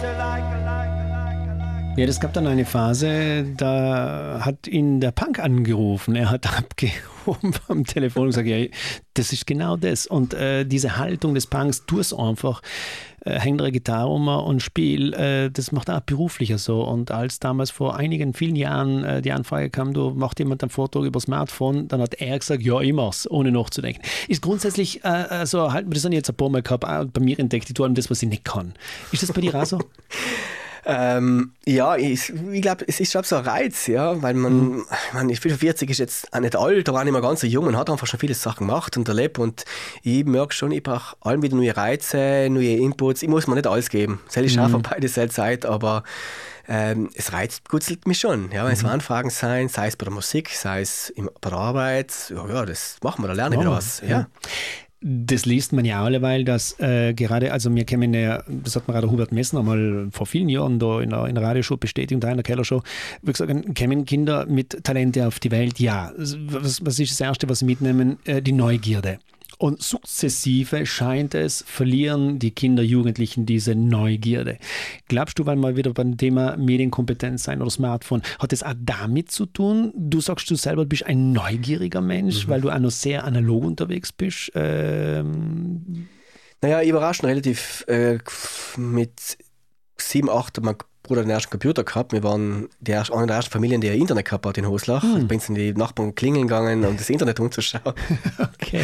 Ja, es gab dann eine Phase, da hat ihn der Punk angerufen. Er hat abgehoben am Telefon und gesagt, ja, das ist genau das. Und diese Haltung des Punks, tu es einfach, häng der Gitarre um und spiel, das macht er auch beruflicher so. Und als damals vor vielen Jahren die Anfrage kam, du machst jemand ein Foto über Smartphone, dann hat er gesagt, ja, ich mach's, ohne nachzudenken. Ist grundsätzlich, also halt, das habe ich jetzt ein paar Mal gehabt, auch bei mir entdeckt, ich tue allem das, was ich nicht kann. Ist das bei dir auch so? Ja, ich glaube, es ist schon so ein Reiz, ja, weil man 45 ist jetzt auch nicht alt, aber auch nicht mehr ganz so jung, man hat einfach schon viele Sachen gemacht und erlebt und ich merke schon, ich brauche allem wieder neue Reize, neue Inputs, ich muss mir nicht alles geben. Es ist auch vorbei, diese Zeit, aber es kitzelt mich schon, ja, wenn es Anfragen sein, sei es bei der Musik, sei es bei der Arbeit, ja, das machen wir, da lernen wir wieder was, ja. Das liest man ja alleweil, dass gerade, also wir kennen ja, das hat mir gerade Hubert Messner mal vor vielen Jahren da in der Radioshow bestätigt, da in der Kellershow, wie gesagt, kämen Kinder mit Talente auf die Welt? Ja. Was ist das Erste, was sie mitnehmen? Die Neugierde. Und sukzessive scheint es, verlieren die Kinder, Jugendlichen diese Neugierde. Glaubst du, weil wir wieder beim Thema Medienkompetenz sein oder Smartphone, hat das auch damit zu tun? Du sagst, du selber bist ein neugieriger Mensch, weil du auch noch sehr analog unterwegs bist. Naja, ich überrascht relativ mit 7, 8, mein Bruder hat den ersten Computer gehabt. Wir waren eine der ersten Familien, die ein Internet gehabt hat in Hoslach. Ich bin in die Nachbarn klingeln gegangen, um das Internet umzuschauen. Okay.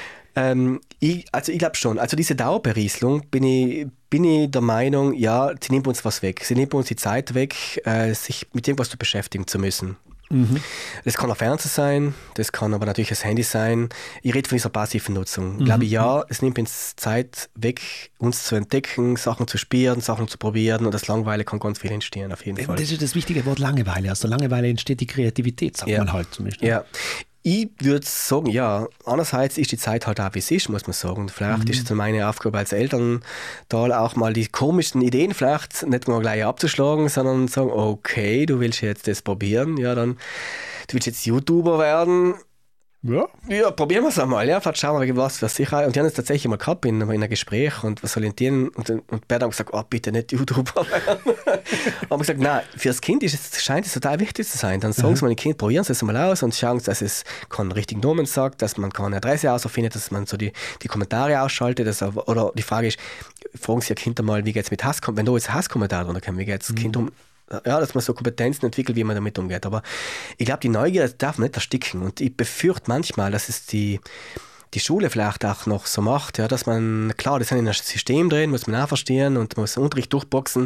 Ich glaube schon, also diese Dauerberieselung bin ich der Meinung, ja, sie nimmt uns was weg. Sie nimmt uns die Zeit weg, sich mit irgendwas zu beschäftigen zu müssen. Das kann auch Fernseher sein, das kann aber natürlich das Handy sein. Ich rede von dieser passiven Nutzung. Ich glaube, ja, es nimmt uns Zeit weg, uns zu entdecken, Sachen zu spielen, Sachen zu probieren und das Langeweile kann ganz viel entstehen, auf jeden Fall. Das ist das wichtige Wort Langeweile. Aus der Langeweile entsteht die Kreativität, sagt man halt zumindest. Ja. Ich würde sagen, ja, andererseits ist die Zeit halt auch wie es ist, muss man sagen. Vielleicht ist es meine Aufgabe als Eltern, da auch mal die komischen Ideen vielleicht nicht mal gleich abzuschlagen, sondern sagen, okay, du willst jetzt das probieren, ja, dann, du willst jetzt YouTuber werden. Ja, probieren wir es einmal. Ja, vielleicht schauen wir, was sicher. Und die haben es tatsächlich mal gehabt in einem Gespräch und was orientieren. Und beide haben gesagt, bitte nicht YouTuber werden. Aber ich gesagt, nein, für das Kind scheint es total wichtig zu sein. Dann sagen sie mal den Kind, probieren sie es mal aus und schauen, dass es keinen richtigen Namen sagt, dass man keine Adresse ausfindet, dass man so die Kommentare ausschaltet. Oder die Frage ist, fragen Sie Ihr Kind einmal, wie geht es mit Hasskommentaren? Wenn da jetzt Hasskommentare drunter kommen, wie geht das Kind um? Ja, dass man so Kompetenzen entwickelt, wie man damit umgeht. Aber ich glaube, die Neugier darf man nicht ersticken. Und ich befürchte manchmal, dass es die Schule vielleicht auch noch so macht, ja, dass man, klar, das ist in einem System drin, muss man auch verstehen und muss den Unterricht durchboxen.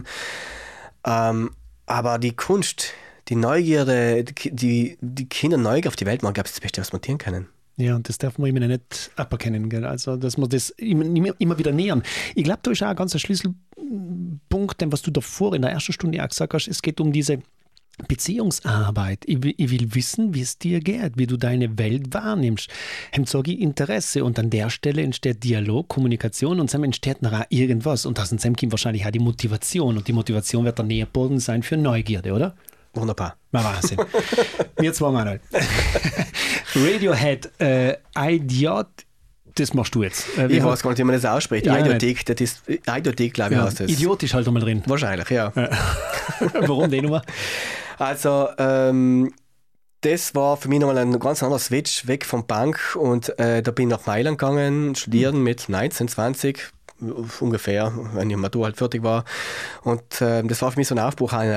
Aber die Kunst, die Neugierde, die Kinder neugierig auf die Welt machen, glaube ich, ist das Beste, was wir tun können. Ja, und das darf man immer nicht aberkennen, gell? Also, dass man das immer wieder nähern. Ich glaube, da ist auch ein ganz Schlüsselpunkt, denn was du davor in der ersten Stunde auch gesagt hast, es geht um diese Beziehungsarbeit. Ich will wissen, wie es dir geht, wie du deine Welt wahrnimmst. Hem sage ich Interesse und an der Stelle entsteht Dialog, Kommunikation und dann entsteht nachher irgendwas und das in kommt wahrscheinlich auch die Motivation und die Motivation wird der Nährboden sein für Neugierde, oder? Wunderbar. Wahnsinn. Wir zwei, Manuel. Radiohead, Idiot, das machst du jetzt. Ich weiß gar nicht, wie man das ausspricht. Ja, Idiotik, das ist Idiotik, glaube ich, heißt das. Idiot ist halt einmal drin. Wahrscheinlich, ja. Warum die Nummer? Also, das war für mich nochmal ein ganz anderer Switch weg vom Punk und da bin ich nach Mailand gegangen, studieren mit 19, 20 ungefähr, wenn die Matur halt fertig war. Und das war für mich so ein Aufbruch